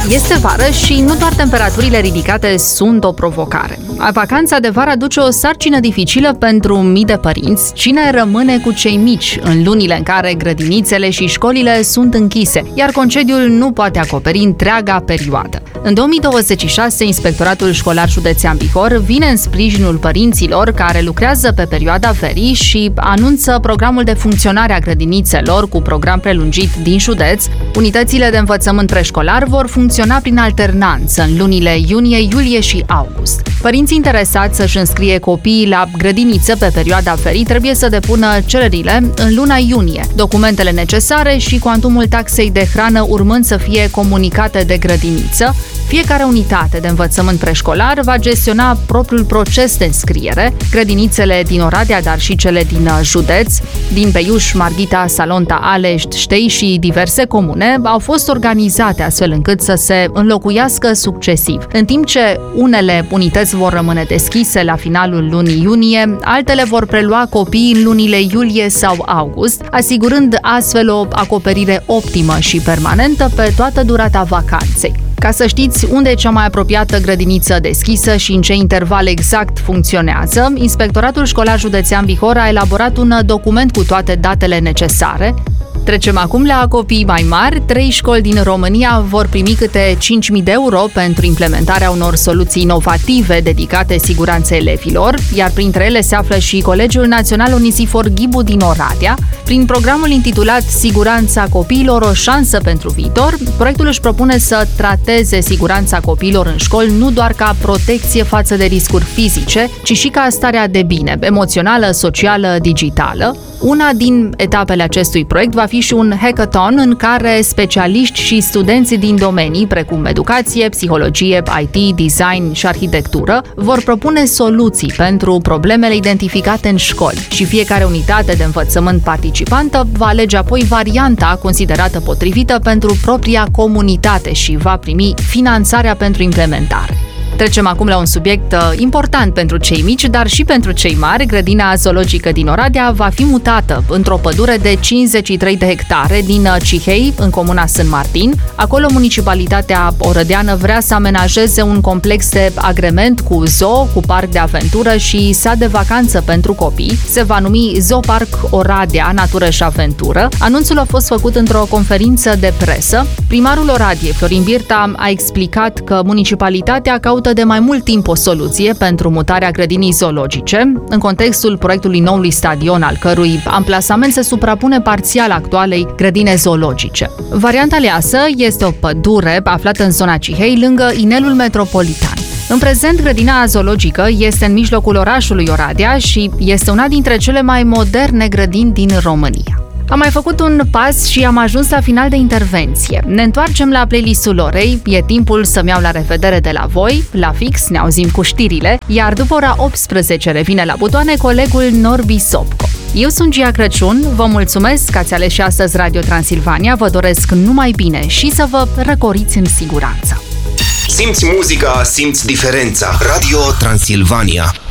Este vară și nu doar temperaturile ridicate sunt o provocare. Vacanța de vară aduce o sarcină dificilă pentru mii de părinți. Cine rămâne cu cei mici în lunile în care grădinițele și școlile sunt închise, iar concediul nu poate acoperi întreaga perioadă? În 2026, Inspectoratul Școlar Județean Bihor vine în sprijinul părinților care lucrează pe perioada verii și anunță programul de funcționare a grădinițelor cu program prelungit din județ. Unitățile de învățământ preșcolar vor funcționa prin alternanță în lunile iunie, iulie și august. Părinții interesați să-și înscrie copiii la grădiniță pe perioada verii trebuie să depună cererile în luna iunie. Documentele necesare și cuantumul taxei de hrană urmând să fie comunicate de grădiniță. Fiecare unitate de învățământ preșcolar va gestiona propriul proces de înscriere. Grădinițele din Oradea, dar și cele din județ, din Beiuș, Marghita, Salonta, Alești, Ștei și diverse comune au fost organizate astfel încât să se înlocuiască succesiv. În timp ce unele unități vor rămâne deschise la finalul lunii iunie, altele vor prelua copiii în lunile iulie sau august, asigurând astfel o acoperire optimă și permanentă pe toată durata vacanței. Ca să știți unde e cea mai apropiată grădiniță deschisă și în ce interval exact funcționează, Inspectoratul Școlar Județean Bihor a elaborat un document cu toate datele necesare. Trecem acum la copii mai mari. 3 școli din România vor primi câte 5.000 de euro pentru implementarea unor soluții inovative dedicate siguranței elevilor, iar printre ele se află și Colegiul Național Onisifor Ghibu din Oradea. Prin programul intitulat Siguranța copiilor, o șansă pentru viitor, proiectul își propune să trateze siguranța copiilor în școli nu doar ca protecție față de riscuri fizice, ci și ca starea de bine, emoțională, socială, digitală. Una din etapele acestui proiect va fi și un hackathon în care specialiști și studenți din domenii precum educație, psihologie, IT, design și arhitectură vor propune soluții pentru problemele identificate în școli și fiecare unitate de învățământ participantă va alege apoi varianta considerată potrivită pentru propria comunitate și va primi finanțarea pentru implementare. Trecem acum la un subiect important pentru cei mici, dar și pentru cei mari. Grădina zoologică din Oradea va fi mutată într-o pădure de 53 de hectare din Cihei, în comuna Sân Martin. Acolo, municipalitatea orădeană vrea să amenajeze un complex de agrement cu zoo, cu parc de aventură și sat de vacanță pentru copii. Se va numi Zooparc Oradea, Natură și Aventură. Anunțul a fost făcut într-o conferință de presă. Primarul Oradiei, Florin Birta, a explicat că municipalitatea caută de mai mult timp o soluție pentru mutarea grădinii zoologice, în contextul proiectului noului stadion, al cărui amplasament se suprapune parțial actualei grădine zoologice. Varianta aleasă este o pădure aflată în zona Cihei, lângă inelul metropolitan. În prezent, grădina zoologică este în mijlocul orașului Oradea și este una dintre cele mai moderne grădini din România. Am mai făcut un pas și am ajuns la final de intervenție. Ne întoarcem la playlistul orei, e timpul să-mi iau la revedere de la voi, la fix ne auzim cu știrile, iar după ora 18 revine la butoane colegul Norbi Sopco. Eu sunt Gia Crăciun, vă mulțumesc că ați ales și astăzi Radio Transilvania, vă doresc numai bine și să vă răcoriți în siguranță. Simți muzica, simți diferența. Radio Transilvania.